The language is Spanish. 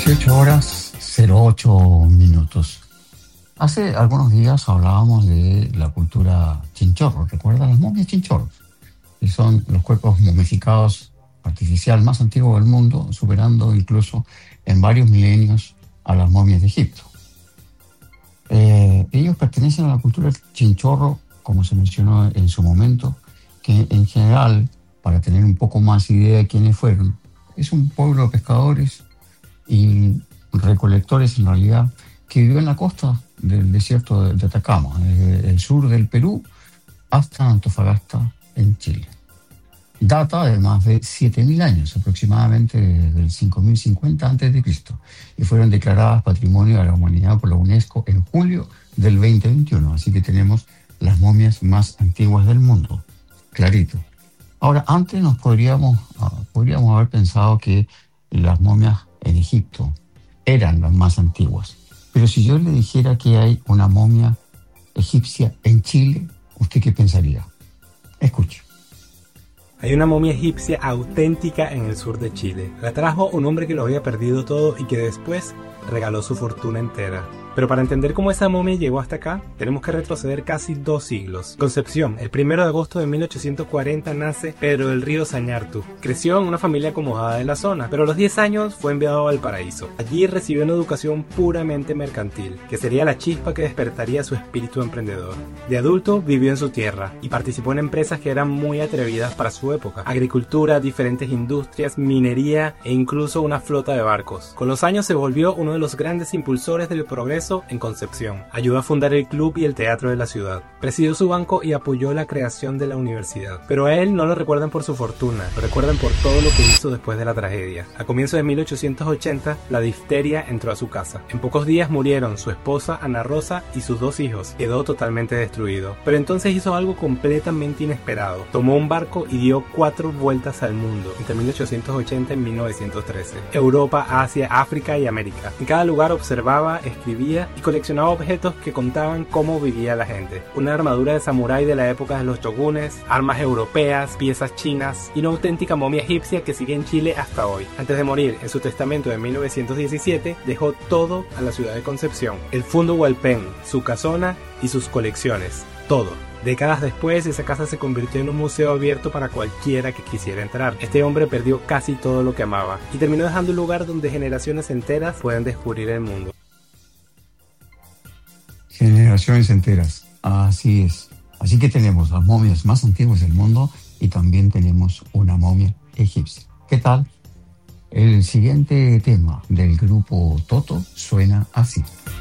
18:08. Hace algunos días hablábamos de la cultura chinchorro. ¿Recuerdan las momias chinchorros? Que son los cuerpos momificados artificial más antiguos del mundo, superando incluso en varios milenios a las momias de Egipto. Ellos pertenecen a la cultura chinchorro, como se mencionó en su momento, que en general, para tener un poco más idea de quiénes fueron, es un pueblo de pescadores y recolectores en realidad, que vivió en la costa del desierto de Atacama, desde el sur del Perú hasta Antofagasta, en Chile. Data de más de 7.000 años, aproximadamente del 5.050 a.C., y fueron declaradas Patrimonio de la Humanidad por la UNESCO en julio del 2021. Así que tenemos las momias más antiguas del mundo, clarito. Ahora, antes podríamos haber pensado que las momias en Egipto eran las más antiguas. Pero si yo le dijera que hay una momia egipcia en Chile, ¿usted qué pensaría? Escuche. Hay una momia egipcia auténtica en el sur de Chile. La trajo un hombre que lo había perdido todo y que después regaló su fortuna entera. Pero para entender cómo esa momia llegó hasta acá, tenemos que retroceder casi 2 siglos. Concepción, el 1 de agosto de 1840 nace Pedro del Río Zañartu. Creció en una familia acomodada de la zona, pero a los 10 años fue enviado a Valparaíso. Allí recibió una educación puramente mercantil, que sería la chispa que despertaría su espíritu emprendedor. De adulto vivió en su tierra y participó en empresas que eran muy atrevidas para su época: agricultura, diferentes industrias, minería e incluso una flota de barcos. Con los años se volvió uno de los grandes impulsores del progreso en Concepción. Ayudó a fundar el club y el teatro de la ciudad. Presidió su banco y apoyó la creación de la universidad. Pero a él no lo recuerdan por su fortuna, lo recuerdan por todo lo que hizo después de la tragedia. A comienzos de 1880, la difteria entró a su casa. En pocos días murieron su esposa Ana Rosa y sus 2 hijos. Quedó totalmente destruido. Pero entonces hizo algo completamente inesperado. Tomó un barco y dio 4 vueltas al mundo, entre 1880 y 1913. Europa, Asia, África y América. En cada lugar observaba, escribía y coleccionaba objetos que contaban cómo vivía la gente. Una armadura de samurái de la época de los shogunes, armas europeas, piezas chinas y una auténtica momia egipcia que sigue en Chile hasta hoy. Antes de morir, en su testamento de 1917, dejó todo a la ciudad de Concepción: el Fundo Hualpén, su casona y sus colecciones. Todo. Décadas después, esa casa se convirtió en un museo abierto para cualquiera que quisiera entrar. Este hombre perdió casi todo lo que amaba y terminó dejando un lugar donde generaciones enteras pueden descubrir el mundo. Generaciones enteras, así es. Así que tenemos las momias más antiguas del mundo y también tenemos una momia egipcia. ¿Qué tal? El siguiente tema del grupo Toto suena así.